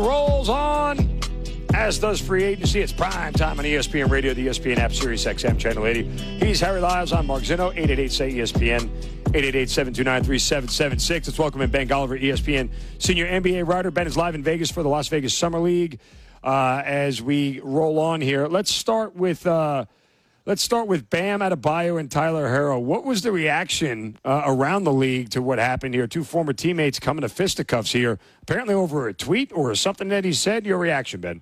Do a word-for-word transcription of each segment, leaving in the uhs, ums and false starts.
rolls on, as does free agency. It's prime time on E S P N Radio, the E S P N app, Sirius X M Channel eighty. He's Harry Lyles. I'm Mark Zinno. eight eight eight, S A Y, E S P N. eight eight eight, seven two nine, three seven seven six. Let's welcome in Ben Golliver, E S P N senior N B A writer. Ben is live in Vegas for the Las Vegas Summer League. Uh, as we roll on here, let's start with uh, let's start with Bam Adebayo and Tyler Herro. What was the reaction uh, around the league to what happened here? Two former teammates coming to fisticuffs here, apparently over a tweet or something that he said. Your reaction, Ben?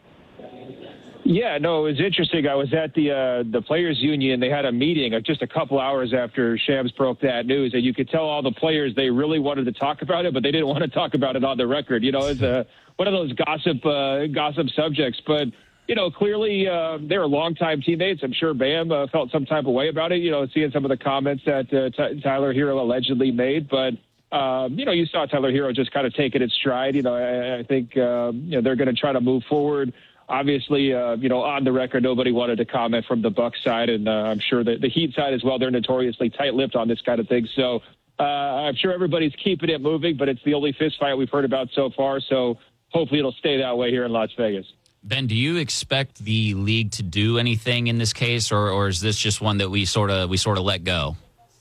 Yeah, no, it was interesting. I was at the uh, the Players Union. They had a meeting just a couple hours after Shams broke that news, and you could tell all the players they really wanted to talk about it, but they didn't want to talk about it on the record. You know, it's a, one of those gossip uh, gossip subjects. But you know, clearly uh, they were longtime teammates. I'm sure Bam uh, felt some type of way about it. You know, seeing some of the comments that uh, T- Tyler Herro allegedly made, but. Um, you know, you saw Tyler Herro just kind of take it in stride. You know, I, I think uh, you know they're going to try to move forward. Obviously, uh, you know, on the record, nobody wanted to comment from the Bucks side, and uh, I'm sure that the Heat side as well. They're notoriously tight-lipped on this kind of thing. So uh, I'm sure everybody's keeping it moving, but it's the only fist fight we've heard about so far. So hopefully it'll stay that way here in Las Vegas. Ben, do you expect the league to do anything in this case, or, or is this just one that we sort of we sort of let go?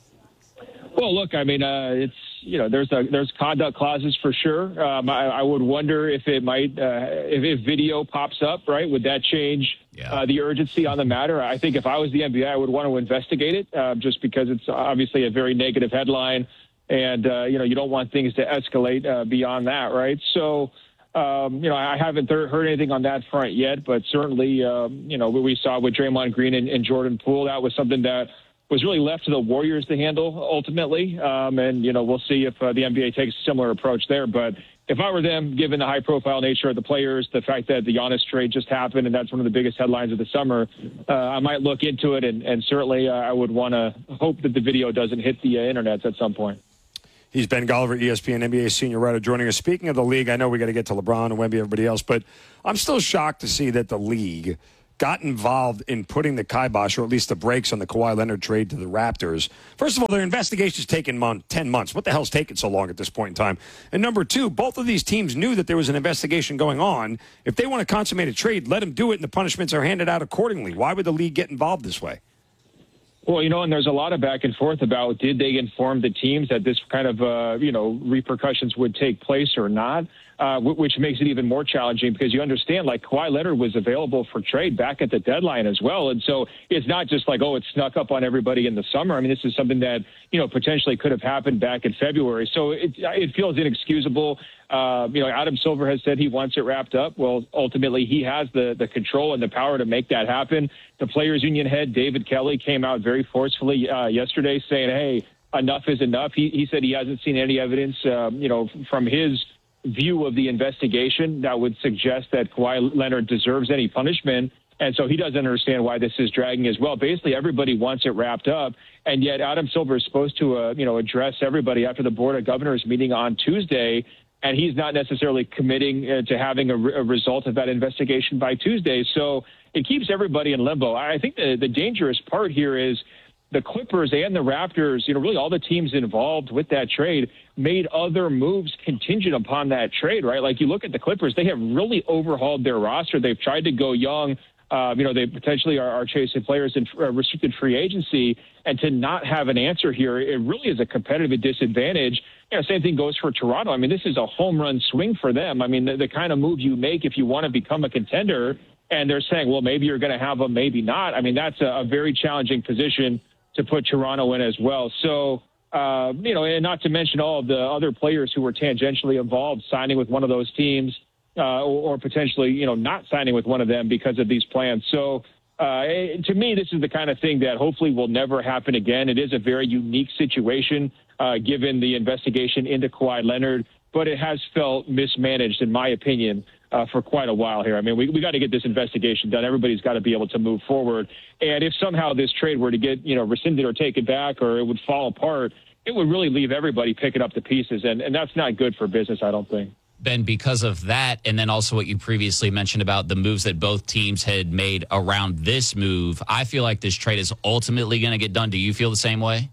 Well, look, I mean, uh, it's. You know, there's a, there's conduct clauses for sure. Um, I, I would wonder if it might, uh, if, if video pops up, right? Would that change yeah. uh, the urgency on the matter? I think if I was the N B A, I would want to investigate it, uh, just because it's obviously a very negative headline, and uh, you know, you don't want things to escalate uh, beyond that, right? So, um, you know, I haven't th- heard anything on that front yet, but certainly, um, you know, what we saw with Draymond Green and, and Jordan Poole, that was something that was really left to the Warriors to handle ultimately. Um, and, you know, we'll see if uh, the N B A takes a similar approach there. But if I were them, given the high-profile nature of the players, the fact that the Giannis trade just happened, and that's one of the biggest headlines of the summer, uh, I might look into it. And, and certainly uh, I would want to hope that the video doesn't hit the uh, internet at some point. He's Ben Golliver, E S P N N B A senior writer, joining us. Speaking of the league, I know we got to get to LeBron and Wemby, everybody else, but I'm still shocked to see that the league got involved in putting the kibosh, or at least the brakes, on the Kawhi Leonard trade to the Raptors. First of all, their investigation's taken month, ten months. What the hell's taking so long at this point in time? And number two, both of these teams knew that there was an investigation going on. If they want to consummate a trade, let them do it, and the punishments are handed out accordingly. Why would the league get involved this way? Well, you know, and there's a lot of back and forth about did they inform the teams that this kind of, uh, you know, repercussions would take place or not, uh, which makes it even more challenging because you understand, like, Kawhi Leonard was available for trade back at the deadline as well. And so it's not just like, oh, it snuck up on everybody in the summer. I mean, this is something that, you know, potentially could have happened back in February. So it, it feels inexcusable. Uh, you know, Adam Silver has said he wants it wrapped up. Well, ultimately, he has the, the control and the power to make that happen. The Players Union head, David Kelly, came out very forcefully uh, yesterday saying, hey, enough is enough. He, he said he hasn't seen any evidence, um, you know, from his view of the investigation that would suggest that Kawhi Leonard deserves any punishment. And so he doesn't understand why this is dragging as well. Basically, everybody wants it wrapped up. And yet Adam Silver is supposed to, uh, you know, address everybody after the Board of Governors meeting on Tuesday. And he's not necessarily committing uh, to having a, re- a result of that investigation by Tuesday. So it keeps everybody in limbo. I think the, the dangerous part here is the Clippers and the Raptors, you know, really all the teams involved with that trade made other moves contingent upon that trade, right? Like you look at the Clippers, they have really overhauled their roster. They've tried to go young. Uh, you know, they potentially are, are chasing players in uh, restricted free agency. And to not have an answer here, it really is a competitive disadvantage. You know, same thing goes for Toronto. I mean, this is a home run swing for them. I mean, the, the kind of move you make if you want to become a contender, and they're saying, well, maybe you're going to have them, maybe not. I mean, that's a, a very challenging position to put Toronto in as well. So, uh, you know, and not to mention all of the other players who were tangentially involved signing with one of those teams uh, or, or potentially, you know, not signing with one of them because of these plans. So, uh, to me, this is the kind of thing that hopefully will never happen again. It is a very unique situation uh, given the investigation into Kawhi Leonard, but it has felt mismanaged, in my opinion, Uh, for quite a while here. I mean, we we got to get this investigation done. Everybody's got to be able to move forward. And if somehow this trade were to get, you know, rescinded or taken back, or it would fall apart, it would really leave everybody picking up the pieces. And, and that's not good for business, I don't think. Ben, because of that, and then also what you previously mentioned about the moves that both teams had made around this move, I feel like this trade is ultimately going to get done. Do you feel the same way?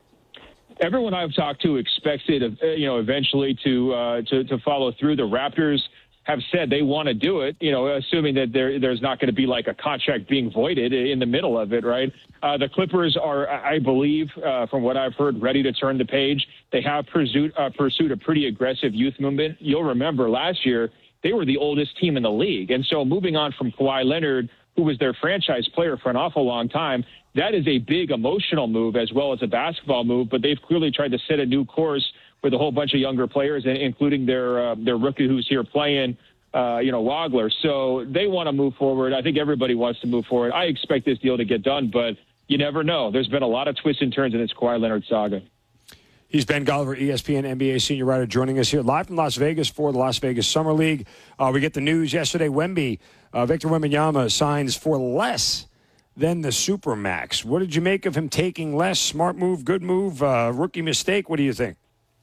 Everyone I've talked to expects it, uh, you know, eventually to, uh, to to follow through. The Raptors have said they want to do it, you know, assuming that there, there's not going to be like a contract being voided in the middle of it, right? Uh, the Clippers are, I believe, uh, from what I've heard, ready to turn the page. They have pursued, uh, pursued a pretty aggressive youth movement. You'll remember last year, they were the oldest team in the league. And so moving on from Kawhi Leonard, who was their franchise player for an awful long time, that is a big emotional move as well as a basketball move. But they've clearly tried to set a new course with a whole bunch of younger players, including their uh, their rookie who's here playing, uh, you know, Wagler. So they want to move forward. I think everybody wants to move forward. I expect this deal to get done, but you never know. There's been a lot of twists and turns in this Kawhi Leonard saga. He's Ben Golliver, E S P N N B A senior writer, joining us here live from Las Vegas for the Las Vegas Summer League. Uh, we get the news yesterday. Wemby, uh, Victor Wembanyama signs for less than the Supermax. What did you make of him taking less? Smart move, good move, uh, rookie mistake? What do you think?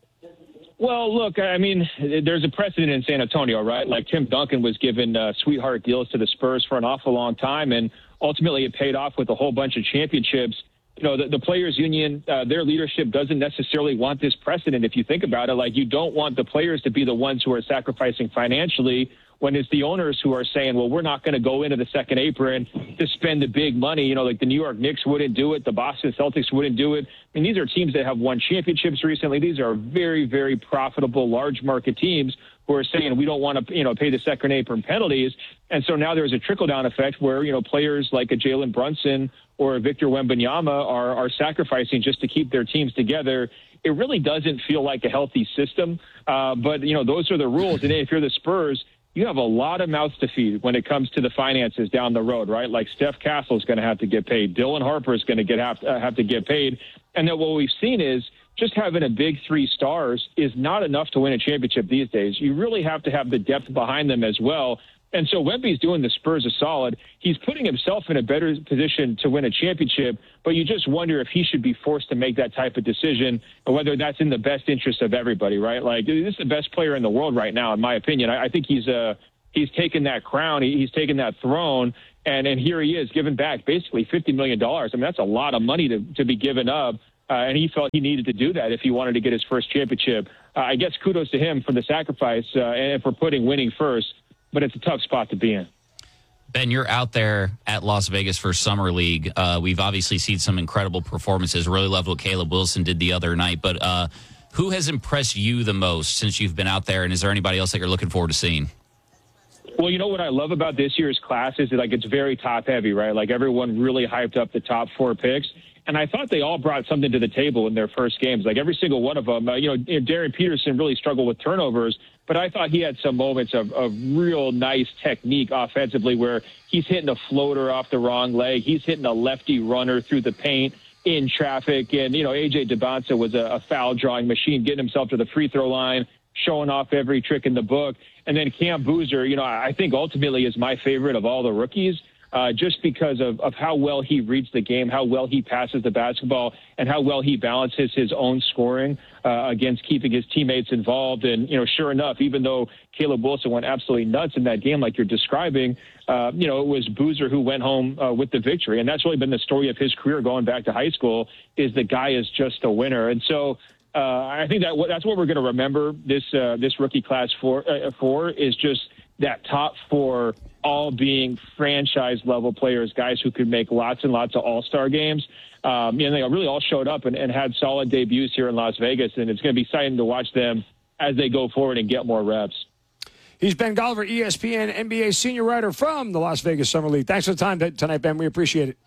Well, look, I mean, there's a precedent in San Antonio, right? Like Tim Duncan was given uh, sweetheart deals to the Spurs for an awful long time, and ultimately it paid off with a whole bunch of championships. You know, the, the players' union, uh, their leadership doesn't necessarily want this precedent. If you think about it, like you don't want the players to be the ones who are sacrificing financially when it's the owners who are saying, well, we're not going to go into the second apron to spend the big money. You know, like the New York Knicks wouldn't do it. The Boston Celtics wouldn't do it. I mean, these are teams that have won championships recently. These are very, very profitable, large market teams who are saying we don't want to, you know, pay the second apron penalties. And so now there's a trickle down effect where, you know, players like a Jalen Brunson or a Victor Wembanyama are, are sacrificing just to keep their teams together. It really doesn't feel like a healthy system. Uh, but, you know, those are the rules. And if you're the Spurs, you have a lot of mouths to feed when it comes to the finances down the road, right? Like Steph Castle is going to have to get paid. Dylan Harper is going to get have, uh, have to get paid. And then what we've seen is just having a big three stars is not enough to win a championship these days. You really have to have the depth behind them as well. And so Wemby's doing the Spurs a solid. He's putting himself in a better position to win a championship, but you just wonder if he should be forced to make that type of decision or whether that's in the best interest of everybody, right? Like, this is the best player in the world right now, in my opinion. I, I think he's uh, he's taken that crown. He, he's taken that throne, and, and here he is giving back basically fifty million dollars. I mean, that's a lot of money to, to be given up, uh, and he felt he needed to do that if he wanted to get his first championship. Uh, I guess kudos to him for the sacrifice uh, and for putting winning first. But it's a tough spot to be in. Ben, you're out there at Las Vegas for Summer League. Uh, we've obviously seen some incredible performances. Really loved what Caleb Wilson did the other night. But uh, who has impressed you the most since you've been out there? And is there anybody else that you're looking forward to seeing? Well, you know what I love about this year's class is that, like, it's very top heavy, right? Like, everyone really hyped up the top four picks. And I thought they all brought something to the table in their first games. Like, every single one of them, uh, you know, Darren Peterson really struggled with turnovers, but I thought he had some moments of, of real nice technique offensively where he's hitting a floater off the wrong leg. He's hitting a lefty runner through the paint in traffic. And, you know, A J DeBonsa was a, a foul drawing machine, getting himself to the free throw line, showing off every trick in the book. And then Cam Boozer, you know, I think ultimately is my favorite of all the rookies. Uh, just because of, of how well he reads the game, how well he passes the basketball, and how well he balances his own scoring uh, against keeping his teammates involved. And, you know, sure enough, even though Caleb Wilson went absolutely nuts in that game like you're describing, uh, you know, it was Boozer who went home uh, with the victory. And that's really been the story of his career going back to high school, is the guy is just a winner. And so uh, I think that w- that's what we're going to remember this uh, this rookie class for, uh, for is just that top four all being franchise-level players, guys who could make lots and lots of all-star games. Um, and they really all showed up and, and had solid debuts here in Las Vegas, and it's going to be exciting to watch them as they go forward and get more reps. He's Ben Golliver, E S P N N B A senior writer from the Las Vegas Summer League. Thanks for the time tonight, Ben. We appreciate it.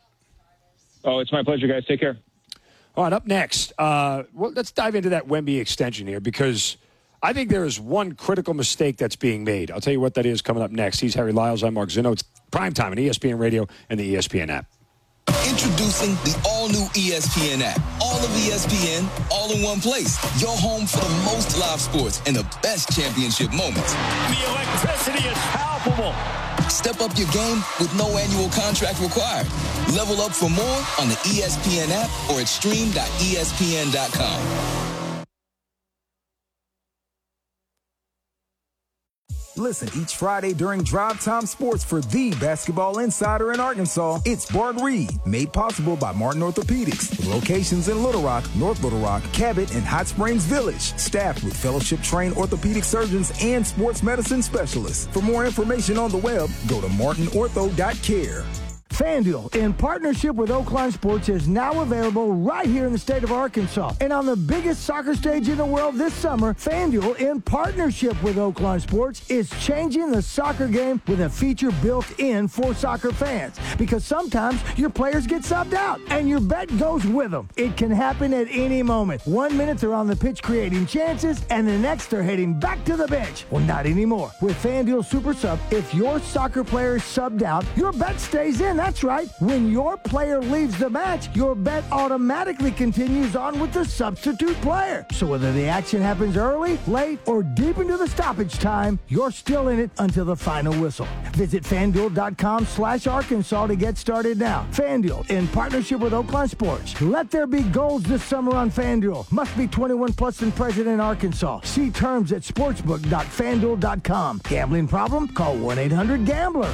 Oh, it's my pleasure, guys. Take care. All right, up next, uh, well, let's dive into that Wemby extension here, because I think there is one critical mistake that's being made. I'll tell you what that is coming up next. He's Harry Lyles. I'm Mark Zinno. It's primetime on E S P N Radio and the E S P N app. Introducing the all-new E S P N app. All of E S P N, all in one place. Your home for the most live sports and the best championship moments. The electricity is palpable. Step up your game with no annual contract required. Level up for more on the E S P N app or at stream dot E S P N dot com. Listen each Friday during Drive Time Sports for the basketball insider in Arkansas. It's Bart Reed, made possible by Martin Orthopedics, with locations in Little Rock, North Little Rock, Cabot, and Hot Springs Village. Staffed with fellowship-trained orthopedic surgeons and sports medicine specialists. For more information on the web, go to martin ortho dot care. FanDuel, in partnership with Oakline Sports, is now available right here in the state of Arkansas. And on the biggest soccer stage in the world this summer, FanDuel, in partnership with Oakline Sports, is changing the soccer game with a feature built in for soccer fans. Because sometimes your players get subbed out, and your bet goes with them. It can happen at any moment. One minute they're on the pitch creating chances, and the next they're heading back to the bench. Well, not anymore. With FanDuel Super Sub, if your soccer player is subbed out, your bet stays in. That's right. When your player leaves the match, your bet automatically continues on with the substitute player. So whether the action happens early, late, or deep into the stoppage time, you're still in it until the final whistle. Visit FanDuel.com slash Arkansas to get started now. FanDuel, in partnership with Oakland Sports. Let there be goals this summer on FanDuel. Must be twenty-one plus and present in Arkansas. See terms at sportsbook dot fan duel dot com. Gambling problem? Call one eight hundred gambler.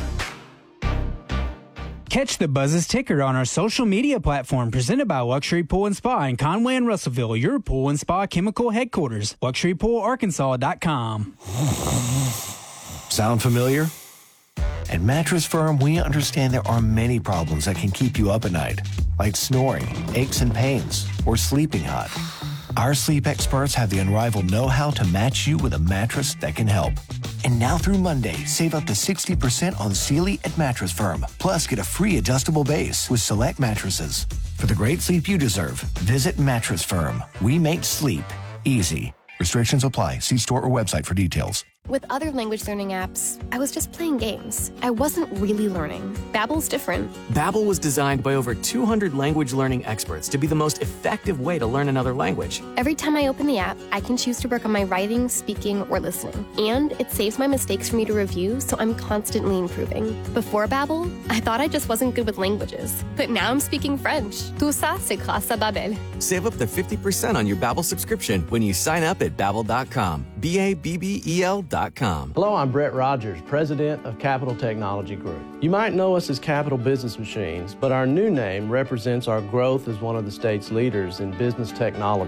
Catch the Buzz's ticker on our social media platform presented by Luxury Pool and Spa in Conway and Russellville, your pool and spa chemical headquarters. luxury pool arkansas dot com. Sound familiar? At Mattress Firm, we understand there are many problems that can keep you up at night, like snoring, aches and pains, or sleeping hot. Our sleep experts have the unrivaled know-how to match you with a mattress that can help. And now through Monday, save up to sixty percent on Sealy at Mattress Firm. Plus, get a free adjustable base with select mattresses. For the great sleep you deserve, visit Mattress Firm. We make sleep easy. Restrictions apply. See store or website for details. With other language learning apps, I was just playing games. I wasn't really learning. Babbel's different. Babbel was designed by over two hundred language learning experts to be the most effective way to learn another language. Every time I open the app, I can choose to work on my writing, speaking, or listening. And it saves my mistakes for me to review, so I'm constantly improving. Before Babbel, I thought I just wasn't good with languages. But now I'm speaking French. Tout ça, c'est grâce à Babbel. Save up to fifty percent on your Babbel subscription when you sign up at babbel dot com. B A B B E L dot com. Hello, I'm Brett Rogers, president of Capital Technology Group. You might know us as Capital Business Machines, but our new name represents our growth as one of the state's leaders in business technology.